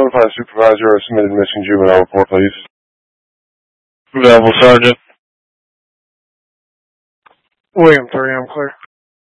notify the supervisor or submitted missing juvenile report, please. Available, Sergeant. William 3, I'm clear.